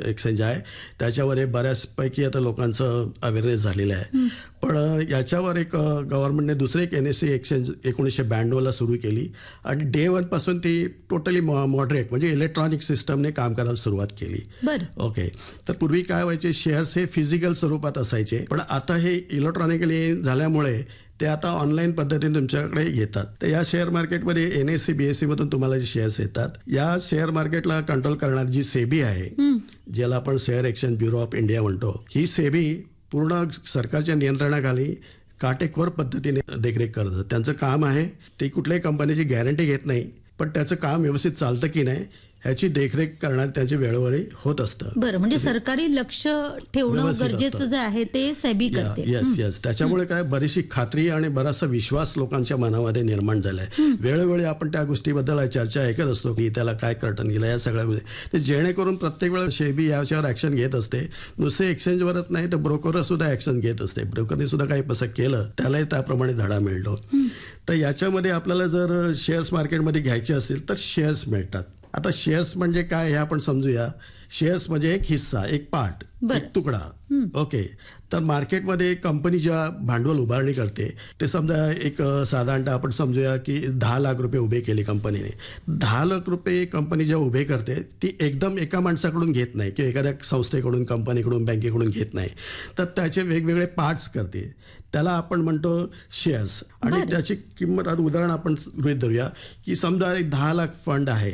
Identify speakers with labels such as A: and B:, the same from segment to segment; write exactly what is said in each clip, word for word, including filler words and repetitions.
A: Exchange आहे त्याच्यावर हे बऱ्याचपैकी आता लोकांचं अवेअरनेस झालेलं आहे. पण याच्यावर एक गव्हर्नमेंटने दुसरे एक एन एस सी एक्सचेंज एकोणीसशे ब्याण्णवला सुरू केली आणि डे वन पासून ती टोटली मॉडरेट म्हणजे इलेक्ट्रॉनिक सिस्टमने काम करायला सुरुवात केली. ओके. तर पूर्वी काय व्हायचे, शेअर्स हे फिजिकल स्वरूपात असायचे, पण आता हे इलेक्ट्रॉनिकली झाल्यामुळे ते आता ऑनलाईन पद्धतीने तुमच्याकडे येतात. तर या शेअर मार्केटमध्ये N S C B S C मधून तुम्हाला जे शेअर्स येतात, या शेअर मार्केटला कंट्रोल करणारी जी सेबी आहे, ज्याला आपण share exchange bureau of India म्हणतो, ही सेबी पूर्ण सरकारच्या नियंत्रणाखाली काटेकोर पद्धतीने देखरेख करतं. त्यांचं काम आहे ते कुठल्याही कंपनीची गॅरंटी घेत नाही, पण त्याचं काम व्यवस्थित चालतं की नाही ह्याची देखरेख करण्यात त्यांची वेळोवेळी होत असतं.
B: बरं, म्हणजे सरकारी लक्ष ठेवणं गरजेचं जे आहे ते सेबी करते.
A: येस येस त्याच्यामुळे काय बरीचशी खात्री आणि बराचसा विश्वास लोकांच्या मनामध्ये निर्माण झालाय. वेळोवेळी आपण त्या गोष्टीबद्दल चर्चा ऐकत असतो की त्याला काय कर्टन गेलं, या सगळ्या गोष्टी, जेणेकरून प्रत्येक वेळेला सेबी याच्यावर ऍक्शन घेत असते. नुसते एक्सचेंजवरच नाही तर ब्रोकर सुद्धा ऍक्शन घेत असते. ब्रोकरने सुद्धा काही असं केलं त्यालाही त्याप्रमाणे धडा मिळतो. तर याच्यामध्ये आपल्याला जर शेअर्स मार्केटमध्ये घ्यायचे असतील तर शेअर्स मिळतात. आता शेअर्स म्हणजे काय हे आपण समजूया. शेअर्स म्हणजे एक हिस्सा, एक पार्ट, एक तुकडा. ओके. तर मार्केटमध्ये कंपनी जेव्हा भांडवल उभारणी करते ते समजा एक साधारणतः आपण समजूया की दहा लाख रुपये उभे केले कंपनीने. दहा लाख रुपये कंपनी जेव्हा उभे करते ती एकदम एका माणसाकडून घेत नाही किंवा एखाद्या संस्थेकडून, कंपनीकडून, बँकेकडून घेत नाही, तर त्याचे वेगवेगळे पार्ट्स करते. त्याला आपण म्हणतो शेअर्स. आणि त्याची किंमत, आता उदाहरण आपण गृहीत धरूया की समजा एक दहा लाख फंड आहे,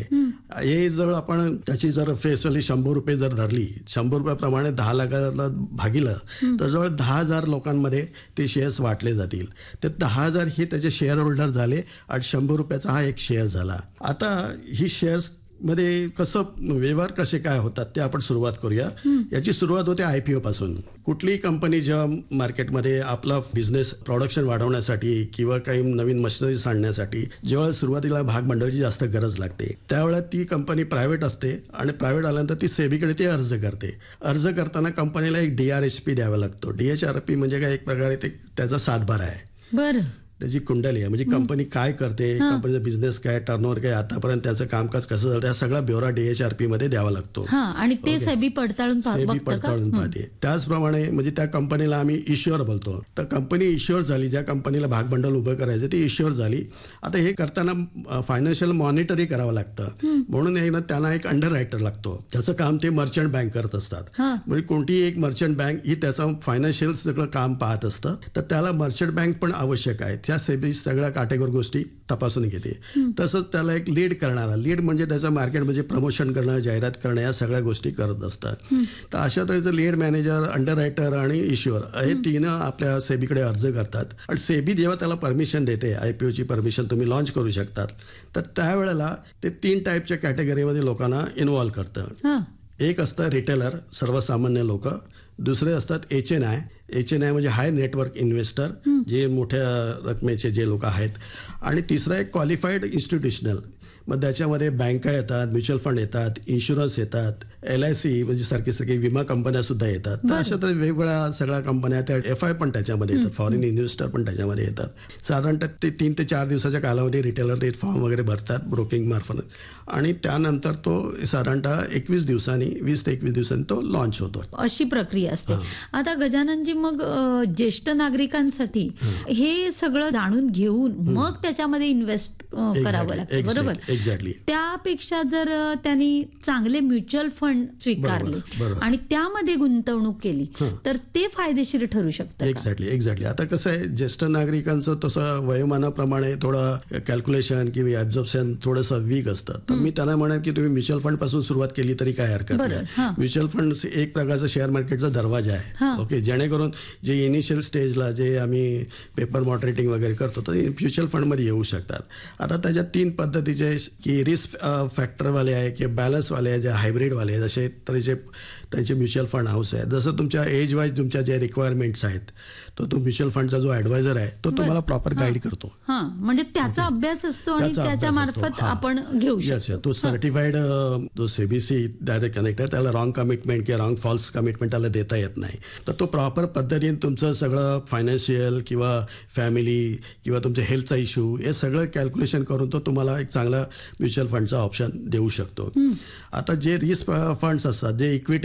A: हे जर आपण त्याची जर फेस व्हॅल्यू शंभर रुपये जर धरली, शंभर रुपयाप्रमाणे दहा लाखाला भागिलं तर जवळ दहा हजार लोकांमध्ये ते शेअर्स वाटले जातील. तर दहा हजार हे त्याचे शेअर होल्डर झाले आणि शंभर रुपयाचा हा एक शेअर झाला. आता ही शेअर्स मध्ये कसं व्यवहार कसे काय होतात ते आपण सुरुवात करूया. याची सुरुवात होते आय पी ओ पासून. कुठलीही कंपनी जेव्हा मार्केटमध्ये आपला बिझनेस प्रोडक्शन वाढवण्यासाठी किंवा काही नवीन मशिनरीज आणण्यासाठी जेव्हा सुरुवातीला भागभांडवलाची जास्त गरज लागते, त्यावेळेला ती कंपनी प्रायव्हेट असते आणि प्रायव्हेट आल्यानंतर ती सेबीकडे ती अर्ज करते. अर्ज करताना कंपनीला एक डी आर एच पी द्यावा लागतो. डी एच आर पी म्हणजे काय, एक प्रकारे ते त्याचा सातबारा आहे.
B: बरं.
A: त्याची कुंडली आहे, म्हणजे कंपनी काय करते, कंपनीचा बिझनेस काय, टर्नओव्हर काय, आतापर्यंत त्याचं कामकाज कसं झालं, त्या सगळा bureau D H R P मध्ये द्यावा लागतो.
B: आणि ते सेबी पडताळून
A: सेबी पडताळून पाहते. त्याचप्रमाणे म्हणजे त्या कंपनीला आम्ही इश्युअर बोलतो. तर कंपनी इश्युअर झाली, ज्या कंपनीला भागभांडवल उभं करायचं ती इश्युअर झाली. आता हे करताना फायनान्शियल मॉनिटरी करावं लागतं, म्हणून त्यांना एक अंडर रायटर लागतो. त्याचं काम ते मर्चंट बँक करत असतात. म्हणजे कोणतीही एक मर्चंट बँक ही त्याचं फायनान्शियल सगळं काम पाहत असतं, तर त्याला मर्चंट बँक पण आवश्यक आहे. त्या सेबी सगळ्या काटेकोर गोष्टी तपासून घेते. तसंच त्याला एक लीड करणारा, लीड म्हणजे त्याचं मार्केट म्हणजे प्रमोशन करणं, जाहिरात करणं, या सगळ्या गोष्टी करत असतात. तर अशा तऱ्हेचं लीड मॅनेजर, अंडर रायटर आणि इश्युअर हे तीन आपल्या सेबीकडे अर्ज करतात. आणि सेबी जेव्हा त्याला परमिशन देते, आयपीओची परमिशन तुम्ही लॉन्च करू शकतात, तर त्यावेळेला ते तीन टाईपच्या कॅटेगरीमध्ये लोकांना इन्व्हॉल्व करतं. एक असतं रिटेलर, सर्वसामान्य लोक. दुसरे असतात H N I. H N I म्हणजे हाय नेटवर्क इन्व्हेस्टर, जे मोठ्या रकमेचे जे लोक आहेत. आणि तिसरा एक क्वालिफाईड इन्स्टिट्यूशनल, मग त्याच्यामध्ये बँका येतात, म्युच्युअल फंड येतात, इन्शुरन्स येतात, एल आय सी म्हणजे सारखी सारखी विमा कंपन्या सुद्धा येतात. तर अशा तरी वेगवेगळ्या सगळ्या कंपन्या, त्या एफ आय पण त्याच्यामध्ये येतात, फॉरेन इन्व्हेस्टर पण त्याच्यामध्ये येतात. साधारणतः ते तीन ते चार दिवसाच्या कालावधी रिटेलर ते फॉर्म वगैरे भरतात ब्रोकिंग मार्फत, आणि त्यानंतर तो साधारणतः एकवीस दिवसांनी वीस ते एकवीस दिवसांनी तो लॉन्च होतो.
B: अशी प्रक्रिया असते. आता गजाननजी, मग ज्येष्ठ नागरिकांसाठी हे सगळं जाणून घेऊन मग त्याच्यामध्ये इन्व्हेस्ट करावं लागतं, बरोबर?
A: एक्झॅक्टली.
B: त्यापेक्षा जर त्यांनी चांगले म्युच्युअल फंड स्वीकारले आणि त्यामध्ये गुंतवणूक केली तर ते फायदेशीर ठरू शकतं.
A: एक्झॅक्टली एक्झॅक्टली आता कसं आहे, ज्येष्ठ नागरिकांचं तसं वयोमानाप्रमाणे थोडं कॅल्क्युलेशन किंवा ऍब्झॉर्प्शन थोडंसं वीक असतं. तर मी त्यांना म्हणेन की तुम्ही म्युच्युअल फंड पासून सुरुवात केली तरी काय हरकत नाही. म्युच्युअल फंड एक प्रकारचा शेअर मार्केटचा दरवाजा आहे. ओके. जेणेकरून जे इनिशियल स्टेजला जे आम्ही पेपर मॉडरेटिंग वगैरे करतो तर म्युच्युअल फंडमध्ये येऊ शकतात. आता त्याच्यात तीन पद्धतीचे की रिस्क फॅक्टरवाले आहे किंवा बॅलन्सवाले आहे, जे हायब्रिडवाले आहे, जसे तरीचे त्यांचे म्युच्युअल फंड हाऊस आहे. जसं तुमच्या एज वाईज तुमच्या जे रिक्वायरमेंट्स आहेत, तो तो म्युच्युअल फंडचा जो ॲडवायझर आहे तो तुम्हाला प्रॉपर गाईड करतो.
B: म्हणजे त्याचा अभ्यास असतो आणि त्याच्या मार्फत आपण घेऊ शकतो.
A: तो सर्टिफाईड जो सीबीसी डायरेक्ट कनेक्टर, त्याला रॉंग कमिटमेंट किंवा रॉंग फॉल्स कमिटमेंट त्याला देता येत नाही. तर तो प्रॉपर पद्धतीने तुमचं सगळं फायनान्शियल किंवा फॅमिली किंवा तुमच्या हेल्थचा इश्यू हे सगळं कॅल्क्युलेशन करून तो तुम्हाला एक चांगला म्युच्युअल फंडचा ऑप्शन देऊ शकतो. आता जे रिस्क फंड्स असतात, जे इक्विटी